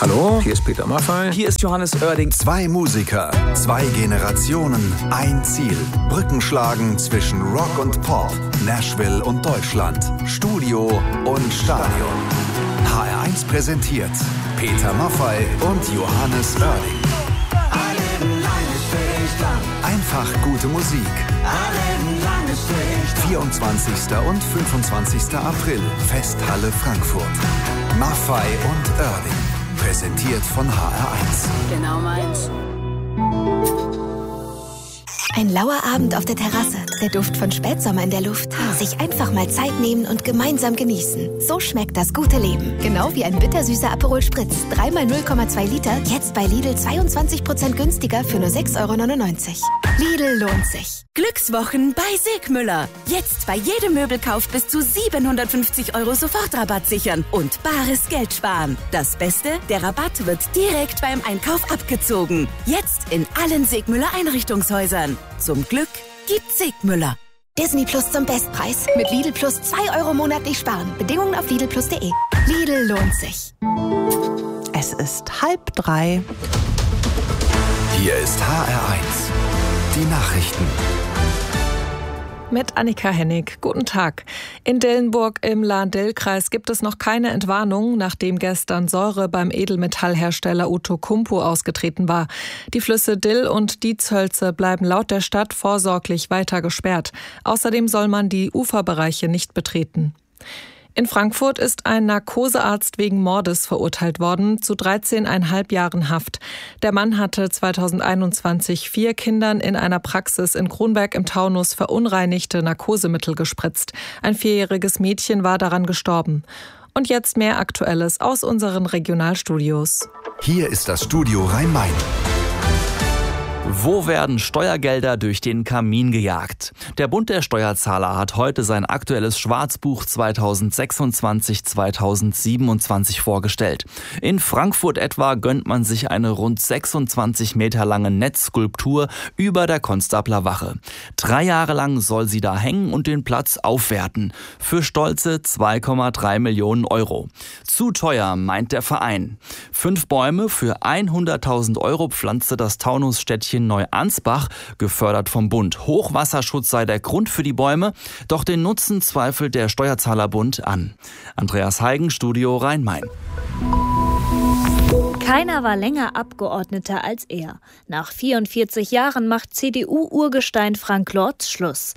Hallo, hier ist Peter Maffay. Hier ist Johannes Oerding. 2 Musiker, 2 Generationen, ein Ziel. Brücken schlagen zwischen Rock und Pop, Nashville und Deutschland, Studio und Stadion. HR1 präsentiert Peter Maffay und Johannes Oerding. Einfach gute Musik. 24. und 25. April, Festhalle Frankfurt. Maffay und Oerding. Präsentiert von HR1. Genau meins. Ein lauer Abend auf der Terrasse, der Duft von Spätsommer in der Luft. Sich einfach mal Zeit nehmen und gemeinsam genießen. So schmeckt das gute Leben. Genau wie ein bittersüßer Aperol Spritz. 3 mal 0,2 Liter, jetzt bei Lidl 22% günstiger für nur 6,99 €. Lidl lohnt sich. Glückswochen bei Segmüller. Jetzt bei jedem Möbelkauf bis zu 750 € Sofortrabatt sichern und bares Geld sparen. Das Beste, der Rabatt wird direkt beim Einkauf abgezogen. Jetzt in allen Segmüller Einrichtungshäusern. Zum Glück gibt Segmüller. Disney Plus zum Bestpreis. Mit Lidl Plus 2 € monatlich sparen. Bedingungen auf lidlplus.de. Lidl lohnt sich. Es ist 2:30. Hier ist HR1. Die Nachrichten. Mit Annika Hennig. Guten Tag. In Dillenburg im Lahn-Dill-Kreis gibt es noch keine Entwarnung, nachdem gestern Säure beim Edelmetallhersteller Outokumpu ausgetreten war. Die Flüsse Dill und Dietshölze bleiben laut der Stadt vorsorglich weiter gesperrt. Außerdem soll man die Uferbereiche nicht betreten. In Frankfurt ist ein Narkosearzt wegen Mordes verurteilt worden, zu 13,5 Jahren Haft. Der Mann hatte 2021 4 Kindern in einer Praxis in Kronberg im Taunus verunreinigte Narkosemittel gespritzt. Ein 4-jähriges Mädchen war daran gestorben. Und jetzt mehr Aktuelles aus unseren Regionalstudios. Hier ist das Studio Rhein-Main. Wo werden Steuergelder durch den Kamin gejagt? Der Bund der Steuerzahler hat heute sein aktuelles Schwarzbuch 2026-2027 vorgestellt. In Frankfurt etwa gönnt man sich eine rund 26 Meter lange Netzskulptur über der Konstabler Wache. 3 Jahre lang soll sie da hängen und den Platz aufwerten. Für stolze 2,3 Millionen €. Zu teuer, meint der Verein. 5 Bäume für 100.000 € pflanzte das Taunusstädtchen Neuansbach, gefördert vom Bund. Hochwasserschutz sei der Grund für die Bäume, doch den Nutzen zweifelt der Steuerzahlerbund an. Andreas Heigen, Studio Rhein-Main. Keiner war länger Abgeordneter als er. Nach 44 Jahren macht CDU-Urgestein Frank Lorz Schluss.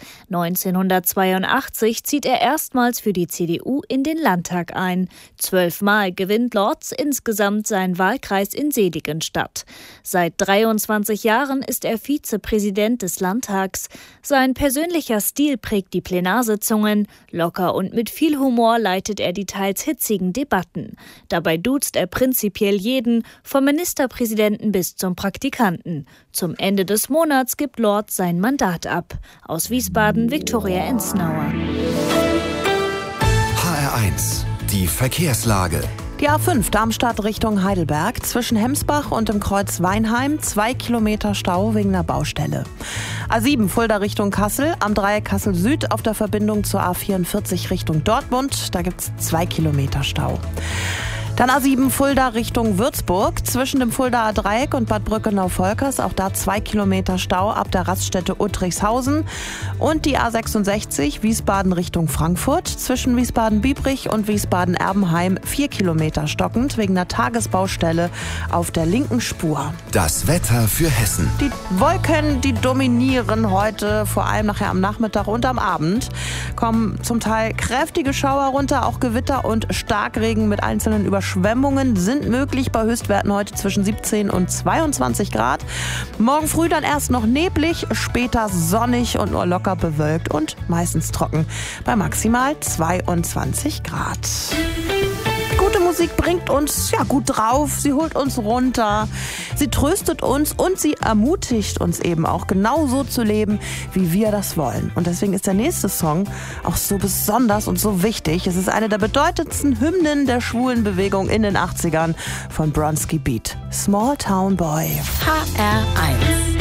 1982 zieht er erstmals für die CDU in den Landtag ein. 12 Mal gewinnt Lorz insgesamt seinen Wahlkreis in Seligenstadt. Seit 23 Jahren ist er Vizepräsident des Landtags. Sein persönlicher Stil prägt die Plenarsitzungen. Locker und mit viel Humor leitet er die teils hitzigen Debatten. Dabei duzt er prinzipiell jeden, vom Ministerpräsidenten bis zum Praktikanten. Zum Ende des Monats gibt Lorz sein Mandat ab. Aus Wiesbaden, Viktoria Ensnauer. HR1. Die Verkehrslage. Die A5 Darmstadt Richtung Heidelberg zwischen Hemsbach und dem Kreuz Weinheim 2 Kilometer Stau wegen einer Baustelle. A7 Fulda Richtung Kassel, am Dreieck Kassel Süd auf der Verbindung zur A44 Richtung Dortmund, da gibt's 2 Kilometer Stau. Dann A7 Fulda Richtung Würzburg, zwischen dem Fuldaer Dreieck und Bad Brückenau-Volkers, auch da 2 Kilometer Stau ab der Raststätte Uttrichshausen. Und die A66 Wiesbaden Richtung Frankfurt, zwischen Wiesbaden-Biebrich und Wiesbaden-Erbenheim 4 Kilometer stockend, wegen einer Tagesbaustelle auf der linken Spur. Das Wetter für Hessen. Die Wolken, die dominieren heute, vor allem nachher am Nachmittag und am Abend. Kommen zum Teil kräftige Schauer runter, auch Gewitter und Starkregen mit einzelnen Überschwemmungen sind möglich bei Höchstwerten heute zwischen 17 und 22 Grad. Morgen früh dann erst noch neblig, später sonnig und nur locker bewölkt und meistens trocken bei maximal 22 Grad. Gute Musik bringt uns gut drauf, sie holt uns runter, sie tröstet uns und sie ermutigt uns eben auch genau so zu leben, wie wir das wollen. Und deswegen ist der nächste Song auch so besonders und so wichtig. Es ist eine der bedeutendsten Hymnen der schwulen Bewegung in den 80ern von Bronski Beat. Small Town Boy. HR1